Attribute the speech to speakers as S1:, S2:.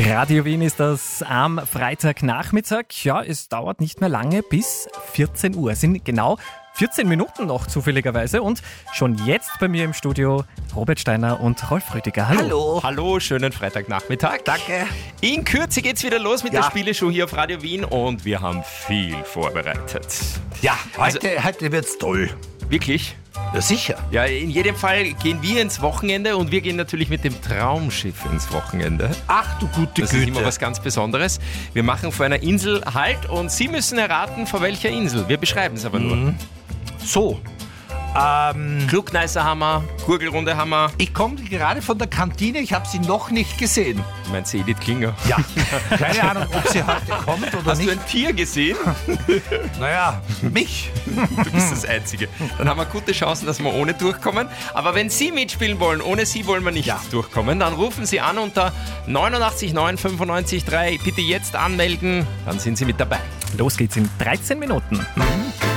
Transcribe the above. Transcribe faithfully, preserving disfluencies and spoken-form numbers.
S1: Radio Wien ist das am Freitagnachmittag. Ja, es dauert nicht mehr lange bis vierzehn Uhr. Es sind genau vierzehn Minuten noch zufälligerweise. Und schon jetzt bei mir im Studio Robert Steiner und Rolf Rüdiger. Hallo.
S2: Hallo.
S3: Hallo, schönen Freitagnachmittag.
S2: Danke.
S3: In Kürze geht's wieder los mit
S2: Ja.
S3: der Spieleshow hier auf Radio Wien und wir haben viel vorbereitet.
S2: Ja, heute, heute wird's toll.
S3: Wirklich?
S2: Ja, sicher.
S3: Ja, in jedem Fall gehen wir ins Wochenende und wir gehen natürlich mit dem Traumschiff ins Wochenende.
S2: Ach du gute
S3: Das
S2: Güte.
S3: ist immer was ganz Besonderes. Wir machen vor einer Insel Halt und Sie müssen erraten, vor welcher Insel. Wir beschreiben es aber nur.
S2: So, ähm,
S3: Klugneißer Hammer, Gurgelrunde Hammer.
S2: ich komme gerade von der Kantine, ich habe sie noch nicht gesehen.
S3: Du meinst Edith Klinger?
S2: Ja, keine Ahnung, ob sie heute kommt oder
S3: Hast
S2: nicht.
S3: du ein Tier gesehen?
S2: Naja, mich.
S3: Du bist das Einzige. Dann haben wir gute Chancen, dass wir ohne durchkommen. Aber wenn Sie mitspielen wollen, ohne Sie wollen wir nicht
S2: Ja.
S3: durchkommen, dann rufen Sie an unter neunundachtzig neun fünfundneunzig drei. Bitte jetzt anmelden, dann sind Sie mit dabei.
S1: Los geht's in dreizehn Minuten.